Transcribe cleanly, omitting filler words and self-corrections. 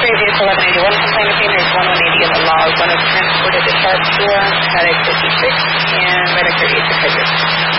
previous 1181 complaint team, there's 1180 in the log. One was transported to Sharp Shore, Paddock 56, and Reddick 38 to Figures.